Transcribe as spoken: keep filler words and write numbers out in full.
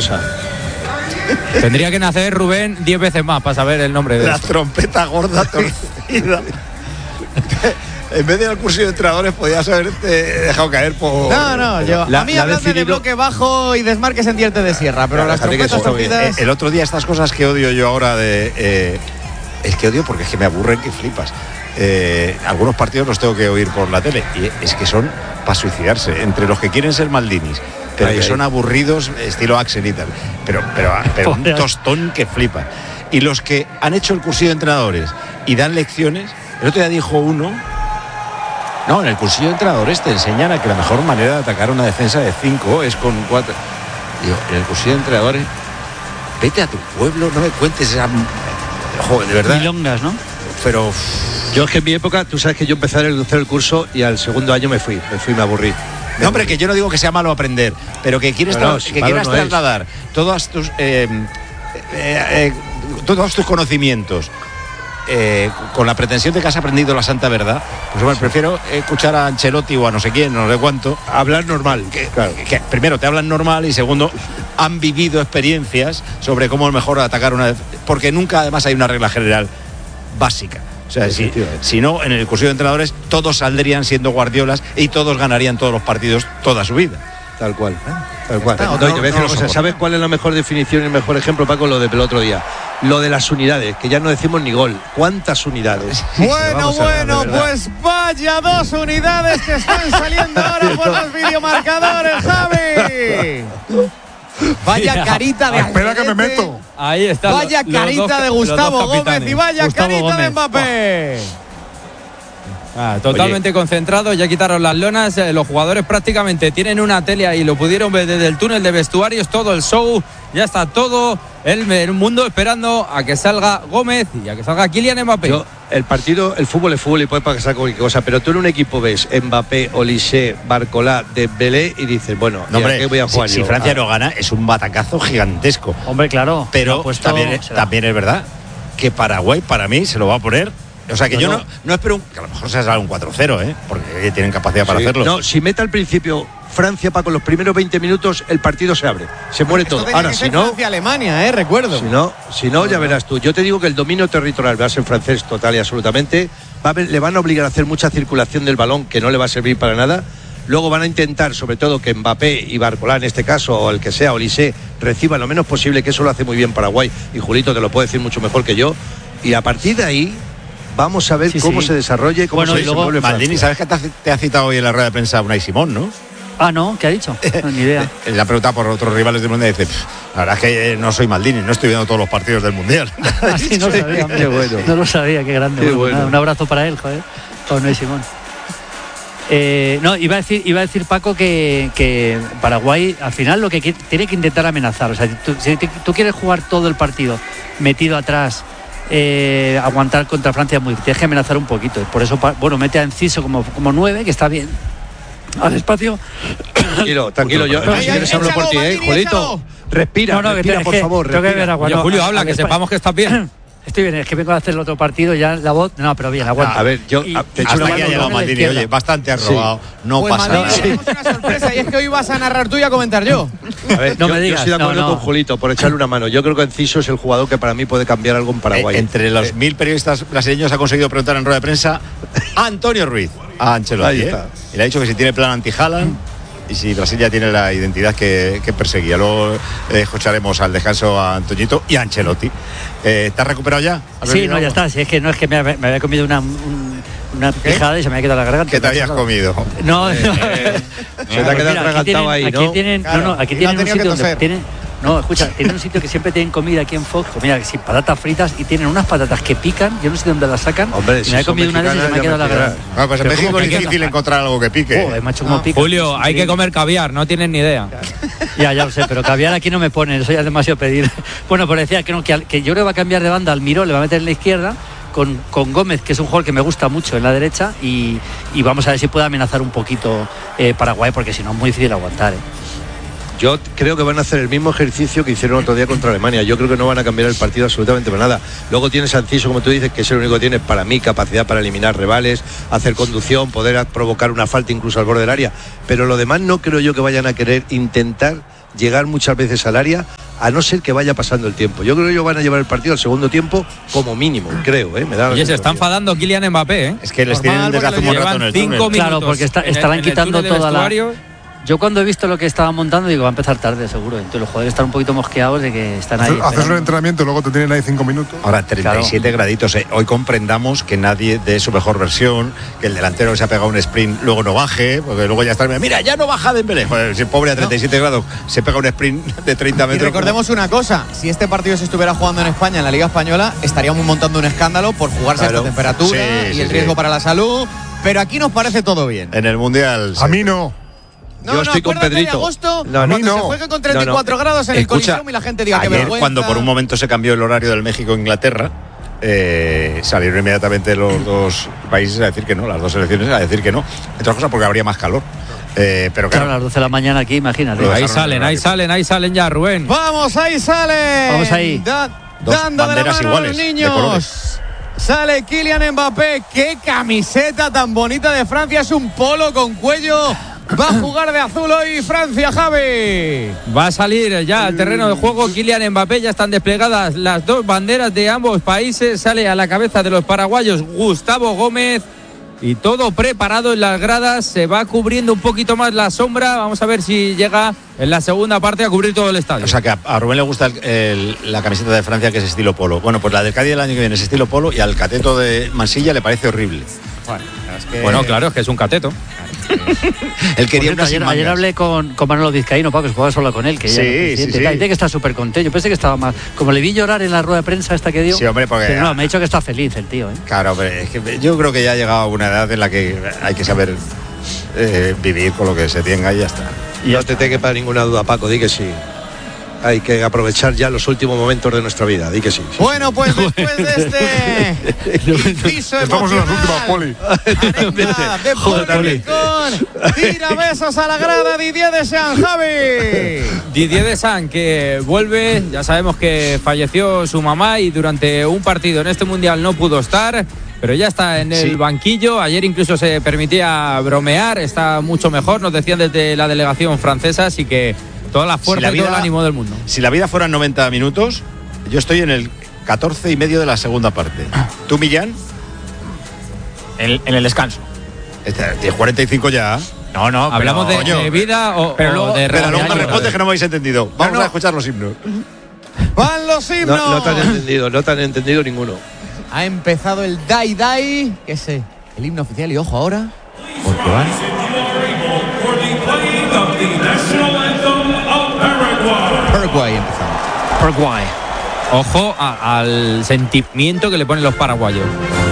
cosa. Tendría que nacer Rubén diez veces más para saber el nombre de la eso. trompeta gorda torcida. En vez de ir al curso de entrenadores podías haberte dejado caer por... No, no, yo, la, a mí la hablan definido... de bloque bajo y desmarques en diente de sierra, pero Claro, las trompetas torcidas... El otro día estas cosas que odio yo ahora de... Eh, es que odio porque es que me aburren que flipas. Eh, algunos partidos los tengo que oír por la tele y es que son para suicidarse. Entre los que quieren ser Maldinis, pero ahí, que ahí. son aburridos, estilo Axel y tal. Pero, pero, pero un tostón que flipa. Y los que han hecho el cursillo de entrenadores y dan lecciones, el otro día dijo uno... No, en el cursillo de entrenadores te enseñan a que la mejor manera de atacar una defensa de cinco es con cuatro. Digo, en el cursillo de entrenadores, vete a tu pueblo, no me cuentes esa... Joder, de verdad. Milongas, ¿no? Pero... Yo es que en mi época, tú sabes que yo empecé a hacer el curso y al segundo año me fui, me fui, me aburrí. Me No, hombre, aburrí. que yo no digo que sea malo aprender, pero que quieres No, no, tra- si que malo quieras no es. trasladar todos tus eh, eh, eh, todos tus conocimientos eh, con la pretensión de que has aprendido la santa verdad, pues bueno, prefiero escuchar a Ancelotti o a no sé quién, no sé cuánto. Hablar normal, Que, claro. que primero te hablan normal y segundo han vivido experiencias sobre cómo es mejor atacar una def- porque nunca además hay una regla general básica. O sea, si, si no, en el cursillo de entrenadores todos saldrían siendo Guardiolas y todos ganarían todos los partidos toda su vida. Tal cual, tal cual. No, No, y no, te voy a decir no una lo cosa, soporto. ¿sabes cuál es la mejor definición y el mejor ejemplo, Paco? Lo del otro día. Lo de las unidades, que ya no decimos ni gol. ¿Cuántas unidades? Bueno, Vamos a ver, bueno, de verdad. pues vaya dos unidades que están saliendo ahora por los videomarcadores, Javi. Vaya carita de Espera que me Alderete. meto. Ahí está. Vaya lo- los carita dos- de los dos Gustavo Gómez capitanes. y vaya Gustavo carita de Gómez. Mbappé. Ah, totalmente concentrados, ya quitaron las lonas, eh, los jugadores prácticamente tienen una tele ahí, lo pudieron ver desde el túnel de vestuarios, todo el show, ya está todo el, el mundo esperando a que salga Gómez y a que salga Kylian Mbappé. Yo, el partido, el fútbol es fútbol y puede pasar cualquier cosa, pero tú en un equipo ves Mbappé, Olise, Barcolá, Dembélé y dices, bueno, No, ¿y a hombre, qué voy a si, jugar si yo? Francia Ah, no gana es un batacazo gigantesco. Hombre, claro. lo Pero ha puesto- también, será. también es verdad que Paraguay para mí se lo va a poner. O sea que No, yo no. no, no espero un, que a lo mejor se salga un cuatro cero, ¿eh? Porque tienen capacidad para sí. hacerlo. No, si mete al principio Francia, Paco, los primeros veinte minutos el partido se abre, se muere Esto todo. tenía Ahora, que si ser no, Francia-Alemania, eh, recuerdo. si no, si no, ya verás tú. Yo te digo que el dominio territorial va a ser francés total y absolutamente. Va a haber- le van a obligar a hacer mucha circulación del balón que no le va a servir para nada. Luego van a intentar, sobre todo, que Mbappé y Barcolá, en este caso, o el que sea, Olise, reciban lo menos posible, que eso lo hace muy bien Paraguay. Y Julito te lo puede decir mucho mejor que yo. Y a partir de ahí, vamos a ver Sí, cómo sí. se desarrolla y cómo Bueno, se y luego- desenvuelve Maldini, Francia. ¿sabes que te ha, te ha citado hoy en la rueda de prensa Unai Simón, no? Ah, no, ¿qué ha dicho? No, ni idea. Eh, Le ha preguntado por otros rivales del Mundial y dice, "Pff, la verdad es que eh, no soy Maldini, no estoy viendo todos los partidos del Mundial". Así no lo sabía, hombre. Qué bueno. No lo sabía, qué grande. Qué Bueno, bueno. nada, un abrazo para él, joder. Con Noé Simón. Eh, no, iba a decir, iba a decir Paco que, que Paraguay al final lo que qui- tiene que intentar amenazar. O sea, tú, si te- tú quieres jugar todo el partido metido atrás, eh, aguantar contra Francia, muy, tienes que amenazar un poquito. Por eso, pa- bueno, mete a Enciso como, como nueve, que está bien. Al espacio. Tranquilo, tranquilo. Yo, Pero- si quieres hablo por ti, ¿eh? Maldini, Julito, échalo. respira, No, no, que respira, te- por es que favor, tengo que respira. beber agua. Oye, no, Julio, a- habla, a- que espa- sepamos que estás bien. Estoy bien, es que vengo a hacer el otro partido, ya la voz. No, pero bien, aguanta. A ver, yo Y- a- te echo Hasta una aquí mano, ha ¿no? llegado con la Maldini, izquierda. oye, bastante has Sí. robado, no Pues pasa Maldini, nada. tenemos una sorpresa y es que hoy vas a narrar tú y a comentar yo. A ver, No yo, me yo digas, estoy de acuerdo no, no. con Julito por echarle una mano. Yo creo que Enciso es el jugador que para mí puede cambiar algo en Paraguay. Eh, entre los mil periodistas brasileños ha conseguido preguntar en rueda de prensa a Antonio Ruiz, a Ancelotti. Ahí ¿eh? está. Y le ha dicho que si tiene plan anti-Haaland y si Brasil ya tiene la identidad que, que perseguía. Luego eh, escucharemos al descanso a Antoñito y a Ancelotti. Eh, ¿Te has recuperado ya? ¿Has Sí, bebido no, ya agua? está. Si es que no es que me, me había comido una, un- una pijada y se me había quedado la garganta. ¿Qué te habías comido? No, no. Se te ha quedado Mira, aquí atragantado tienen, ahí, aquí ¿no? tienen, Claro, no, no, aquí y no tienen ha un tenido que sitio donde toser. tienen, no, escucha, tienen un sitio que siempre tienen comida aquí en Fox, comida sin patatas fritas y tienen unas patatas que pican, yo no sé de dónde las sacan. Hombre, y si me he son comido una de esas y se me ha mexicanas, quedado la ya me garganta. Bueno, pues en Pero México ¿cómo es que difícil pica? encontrar algo que pique. Joder, macho, cómo pica. Julio, hay que comer caviar, no tienes ni idea. Ya, ya lo sé, pero caviar aquí no me ponen, eso ya es demasiado pedir. Bueno, pues decía que, no, que, al- que yo creo que va a cambiar de banda, Almirón le va a meter en la izquierda, con, con Gómez, que es un jugador que me gusta mucho en la derecha, y, y vamos a ver si puede amenazar un poquito eh, Paraguay, porque si no es muy difícil aguantar. ¿eh? Yo creo que van a hacer el mismo ejercicio que hicieron otro día contra Alemania. Yo creo que no van a cambiar el partido absolutamente para nada. Luego tienes a Enciso, como tú dices, que es el único que tiene, para mí, capacidad para eliminar rivales, hacer conducción, poder provocar una falta incluso al borde del área. Pero lo demás no creo yo que vayan a querer intentar llegar muchas veces al área, a no ser que vaya pasando el tiempo. Yo creo que ellos van a llevar el partido al segundo tiempo como mínimo, creo, ¿eh? Me da Oye, se está enfadando Kylian Mbappé, ¿eh? Es que les Normal, tienen desde hace un buen rato en el túnel. Cinco Claro, minutos porque está- en el- estarán en el quitando túnel de toda la- vestuario. Yo cuando he visto lo que estaban montando digo, va a empezar tarde seguro. Entonces los jugadores están un poquito mosqueados de que están ahí. Haces, haces un esperando. entrenamiento y luego te tienen ahí cinco minutos. Ahora, treinta y siete graditos. eh. Hoy comprendamos que nadie dé su mejor versión, que el delantero que se ha pegado un sprint luego no baje, porque luego ya está. Mira, ya no baja Dembélé. Joder, si el pobre a treinta y siete grados se pega un sprint de treinta Y metros. recordemos una cosa, si este partido se estuviera jugando en España, en la Liga Española, estaríamos montando un escándalo por jugarse a Claro. esta temperatura Sí, y sí, el sí. riesgo para la salud, pero aquí nos parece todo bien. En el Mundial. A mí no. No, Yo no, estoy con acuérdate de Pedrito. agosto, No, no, cuando no. se juegue con treinta y cuatro No, no. grados en el Escucha, Coliseum y la gente diga que ayer, vergüenza. cuando por un momento se cambió el horario del México-Inglaterra, eh, salieron inmediatamente los dos países a decir que no, las dos selecciones a decir que no. Entre otras cosas porque habría más calor. Eh, pero Claro, claro, a las doce de la mañana aquí, imagínate. Lo Ahí dejaron salen, en ahí horario. salen, ahí salen ya, Rubén. Vamos, ahí sale. Vamos ahí. Da- Dos dando de la banderas mano iguales, a los de niños. colores. Sale Kylian Mbappé. Qué camiseta tan bonita de Francia. Es un polo con cuello. Va a jugar de azul hoy Francia, Javi. Va a salir ya al terreno de juego Kylian Mbappé. Ya están desplegadas las dos banderas de ambos países. Sale a la cabeza de los paraguayos Gustavo Gómez. Y todo preparado en las gradas. Se va cubriendo un poquito más la sombra. Vamos a ver si llega en la segunda parte a cubrir todo el estadio. O sea que a, a Rubén le gusta el- el- la camiseta de Francia que es estilo polo. Bueno, pues la del Cádiz del año que viene es estilo polo y al cateto de Mansilla le parece horrible. Bueno, es que- Bueno, claro, es que es un cateto. Él Por quería cierto, unas ayer, sin ayer mangas. hablé con, con Manolo Vizcaíno, Paco, que jugaba solo con él, que Sí, ya era sí, presidente, sí. y tal, y dice que está súper contento. Yo pensé que estaba más. Como le vi llorar en la rueda de prensa esta que dio. Sí, hombre, porque- Pero no, me ha dicho que está feliz el tío, ¿eh? Claro, pero es que yo creo que ya ha llegado a una edad en la que hay que saber eh, vivir con lo que se tenga y ya está. Y no te te quepa ninguna duda, Paco, di que sí. Hay que aprovechar ya los últimos momentos de nuestra vida, di que sí. sí. Bueno, pues después de este inciso Estamos en las emocional, últimas, Poli. arenga de Joder, Puerto Rincón, tira besos a la grada Didier Deschamps, Javi. Didier Deschamps, que vuelve, ya sabemos que falleció su mamá y durante un partido en este mundial no pudo estar, pero ya está en el Sí. banquillo. Ayer incluso se permitía bromear, está mucho mejor, nos decían desde la delegación francesa, así que toda la fuerza Si la y todo el vida- ánimo del mundo. Si la vida fueran noventa minutos, yo estoy en el catorce y medio de la segunda parte. ¿Tú, Millán? En, en el descanso. Este, diez cuarenta y cinco ya. No, no, ¿Hablamos pero, de, coño, de vida o, pero o luego- de Pero luego realidad? me respondes que no me habéis entendido. Vamos no. a escuchar los himnos. Van los himnos. No, no te han entendido, no te han entendido ninguno. Ha empezado el Dai Dai, que es eh, el himno oficial. Y ojo ahora, porque van. Paraguay empezando. Paraguay. Ojo a- al sentimiento que le ponen los paraguayos.